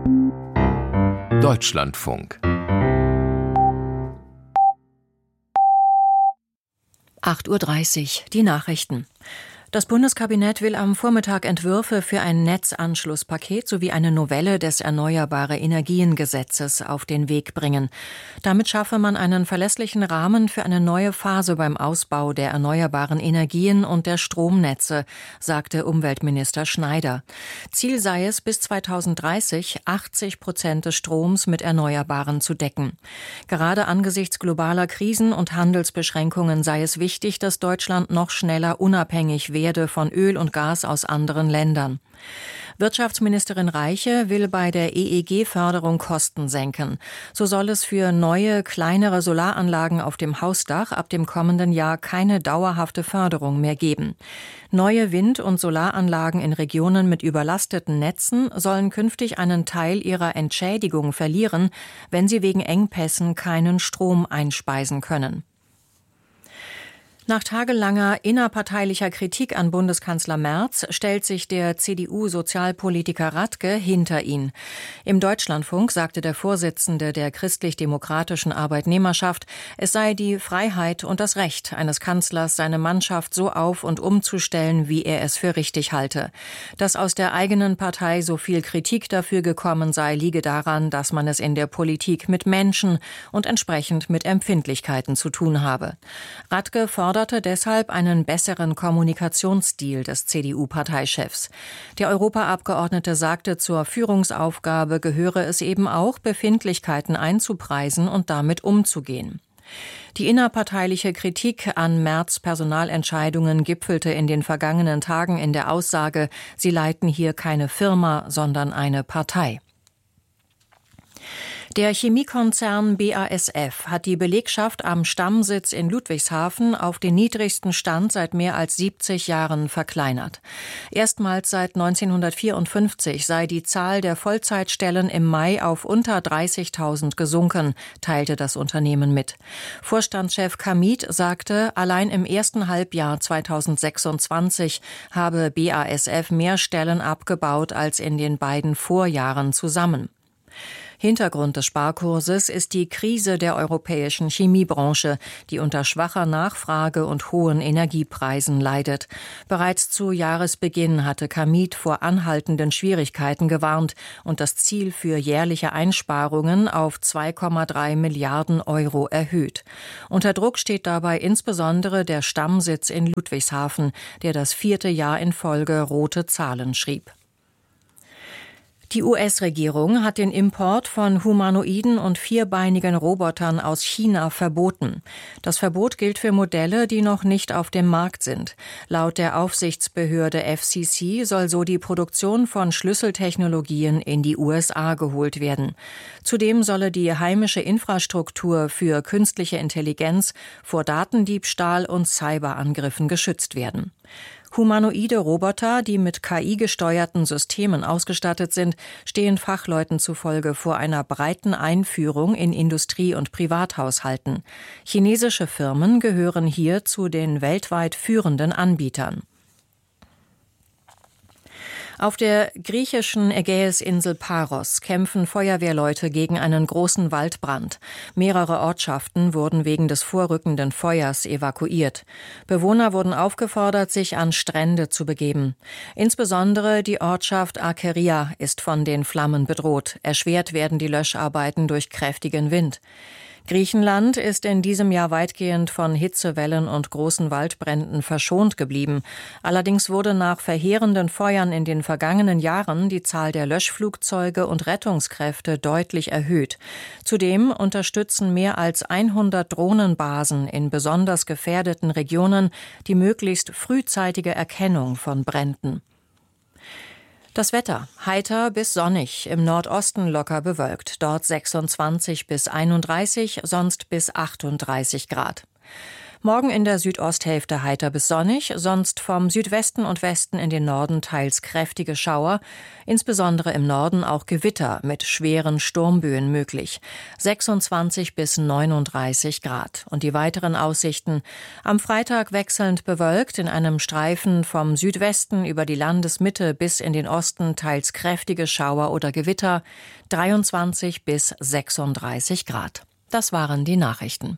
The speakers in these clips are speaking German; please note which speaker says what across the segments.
Speaker 1: Deutschlandfunk
Speaker 2: 8:30 Uhr, die Nachrichten. Das Bundeskabinett will am Vormittag Entwürfe für ein Netzanschlusspaket sowie eine Novelle des Erneuerbare-Energien-Gesetzes auf den Weg bringen. Damit schaffe man einen verlässlichen Rahmen für eine neue Phase beim Ausbau der erneuerbaren Energien und der Stromnetze, sagte Umweltminister Schneider. Ziel sei es, bis 2030 80% des Stroms mit Erneuerbaren zu decken. Gerade angesichts globaler Krisen und Handelsbeschränkungen sei es wichtig, dass Deutschland noch schneller unabhängig werde von Öl und Gas aus anderen Ländern. Wirtschaftsministerin Reiche will bei der EEG-Förderung Kosten senken. So soll es für neue, kleinere Solaranlagen auf dem Hausdach ab dem kommenden Jahr keine dauerhafte Förderung mehr geben. Neue Wind- und Solaranlagen in Regionen mit überlasteten Netzen sollen künftig einen Teil ihrer Entschädigung verlieren, wenn sie wegen Engpässen keinen Strom einspeisen können. Nach tagelanger innerparteilicher Kritik an Bundeskanzler Merz stellt sich der CDU-Sozialpolitiker Radke hinter ihn. Im Deutschlandfunk sagte der Vorsitzende der christlich-demokratischen Arbeitnehmerschaft, es sei die Freiheit und das Recht eines Kanzlers, seine Mannschaft so auf- und umzustellen, wie er es für richtig halte. Dass aus der eigenen Partei so viel Kritik dafür gekommen sei, liege daran, dass man es in der Politik mit Menschen und entsprechend mit Empfindlichkeiten zu tun habe. Radke forderte deshalb einen besseren Kommunikationsstil des CDU-Parteichefs. Der Europaabgeordnete sagte, zur Führungsaufgabe gehöre es eben auch, Befindlichkeiten einzupreisen und damit umzugehen. Die innerparteiliche Kritik an Merz' Personalentscheidungen gipfelte in den vergangenen Tagen in der Aussage, sie leiten hier keine Firma, sondern eine Partei. Der Chemiekonzern BASF hat die Belegschaft am Stammsitz in Ludwigshafen auf den niedrigsten Stand seit mehr als 70 Jahren verkleinert. Erstmals seit 1954 sei die Zahl der Vollzeitstellen im Mai auf unter 30.000 gesunken, teilte das Unternehmen mit. Vorstandschef Kamit sagte, allein im ersten Halbjahr 2026 habe BASF mehr Stellen abgebaut als in den beiden Vorjahren zusammen. Hintergrund des Sparkurses ist die Krise der europäischen Chemiebranche, die unter schwacher Nachfrage und hohen Energiepreisen leidet. Bereits zu Jahresbeginn hatte Kamit vor anhaltenden Schwierigkeiten gewarnt und das Ziel für jährliche Einsparungen auf 2,3 Milliarden Euro erhöht. Unter Druck steht dabei insbesondere der Stammsitz in Ludwigshafen, der das 4. Jahr in Folge rote Zahlen schrieb. Die US-Regierung hat den Import von humanoiden und vierbeinigen Robotern aus China verboten. Das Verbot gilt für Modelle, die noch nicht auf dem Markt sind. Laut der Aufsichtsbehörde FCC soll so die Produktion von Schlüsseltechnologien in die USA geholt werden. Zudem solle die heimische Infrastruktur für künstliche Intelligenz vor Datendiebstahl und Cyberangriffen geschützt werden. Humanoide Roboter, die mit KI-gesteuerten Systemen ausgestattet sind, stehen Fachleuten zufolge vor einer breiten Einführung in Industrie- und Privathaushalten. Chinesische Firmen gehören hier zu den weltweit führenden Anbietern. Auf der griechischen Ägäisinsel Paros kämpfen Feuerwehrleute gegen einen großen Waldbrand. Mehrere Ortschaften wurden wegen des vorrückenden Feuers evakuiert. Bewohner wurden aufgefordert, sich an Strände zu begeben. Insbesondere die Ortschaft Akeria ist von den Flammen bedroht. Erschwert werden die Löscharbeiten durch kräftigen Wind. Griechenland ist in diesem Jahr weitgehend von Hitzewellen und großen Waldbränden verschont geblieben. Allerdings wurde nach verheerenden Feuern in den vergangenen Jahren die Zahl der Löschflugzeuge und Rettungskräfte deutlich erhöht. Zudem unterstützen mehr als 100 Drohnenbasen in besonders gefährdeten Regionen die möglichst frühzeitige Erkennung von Bränden. Das Wetter: heiter bis sonnig, im Nordosten locker bewölkt, dort 26 bis 31, sonst bis 38 Grad. Morgen in der Südosthälfte heiter bis sonnig, sonst vom Südwesten und Westen in den Norden teils kräftige Schauer, insbesondere im Norden auch Gewitter mit schweren Sturmböen möglich. 26 bis 39 Grad. Und die weiteren Aussichten: am Freitag wechselnd bewölkt, in einem Streifen vom Südwesten über die Landesmitte bis in den Osten teils kräftige Schauer oder Gewitter, 23 bis 36 Grad. Das waren die Nachrichten.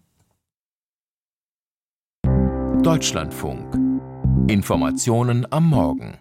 Speaker 1: Deutschlandfunk. Informationen am Morgen.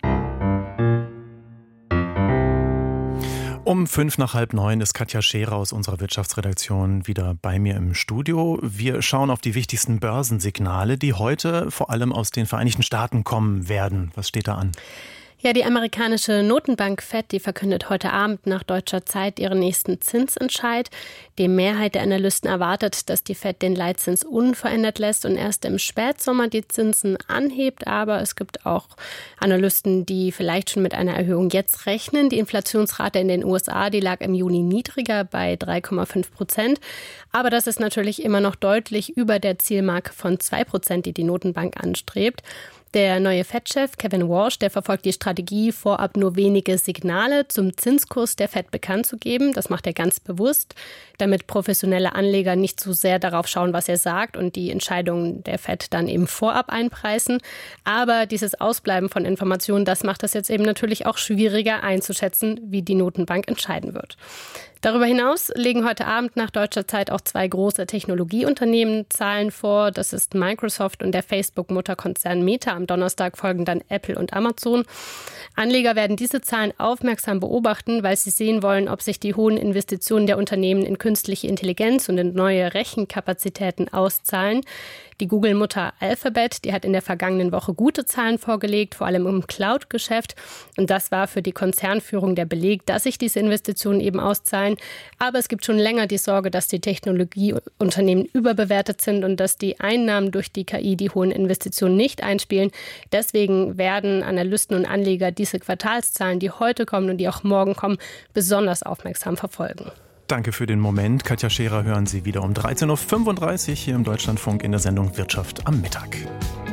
Speaker 3: Um 8:05 ist Katja Scherer aus unserer Wirtschaftsredaktion wieder bei mir im Studio. Wir schauen auf die wichtigsten Börsensignale, die heute vor allem aus den Vereinigten Staaten kommen werden. Was steht da an?
Speaker 4: Ja, die amerikanische Notenbank Fed, die verkündet heute Abend nach deutscher Zeit ihren nächsten Zinsentscheid. Die Mehrheit der Analysten erwartet, dass die Fed den Leitzins unverändert lässt und erst im Spätsommer die Zinsen anhebt. Aber es gibt auch Analysten, die vielleicht schon mit einer Erhöhung jetzt rechnen. Die Inflationsrate in den USA, die lag im Juni niedriger bei 3,5%. Aber das ist natürlich immer noch deutlich über der Zielmarke von 2%, die die Notenbank anstrebt. Der neue Fed-Chef Kevin Warsh, der verfolgt die Strategie, vorab nur wenige Signale zum Zinskurs der Fed bekannt zu geben. Das macht er ganz bewusst, damit professionelle Anleger nicht so sehr darauf schauen, was er sagt und die Entscheidungen der Fed dann eben vorab einpreisen. Aber dieses Ausbleiben von Informationen, das macht es jetzt eben natürlich auch schwieriger einzuschätzen, wie die Notenbank entscheiden wird. Darüber hinaus legen heute Abend nach deutscher Zeit auch zwei große Technologieunternehmen Zahlen vor. Das ist Microsoft und der Facebook-Mutterkonzern Meta. Am Donnerstag folgen dann Apple und Amazon. Anleger werden diese Zahlen aufmerksam beobachten, weil sie sehen wollen, ob sich die hohen Investitionen der Unternehmen in künstliche Intelligenz und in neue Rechenkapazitäten auszahlen. Die Google-Mutter Alphabet, die hat in der vergangenen Woche gute Zahlen vorgelegt, vor allem im Cloud-Geschäft. Und das war für die Konzernführung der Beleg, dass sich diese Investitionen eben auszahlen. Aber es gibt schon länger die Sorge, dass die Technologieunternehmen überbewertet sind und dass die Einnahmen durch die KI die hohen Investitionen nicht einspielen. Deswegen werden Analysten und Anleger diese Quartalszahlen, die heute kommen und die auch morgen kommen, besonders aufmerksam verfolgen.
Speaker 3: Danke für den Moment. Katja Scherer hören Sie wieder um 13:35 Uhr hier im Deutschlandfunk in der Sendung Wirtschaft am Mittag.